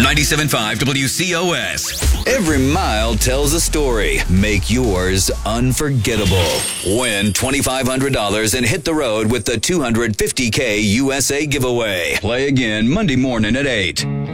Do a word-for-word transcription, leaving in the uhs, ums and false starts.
ninety-seven point five W C O S. Every mile tells a story. Make yours unforgettable. Win twenty-five hundred dollars and hit the road with the two hundred fifty K U S A giveaway. Play again Monday morning at eight.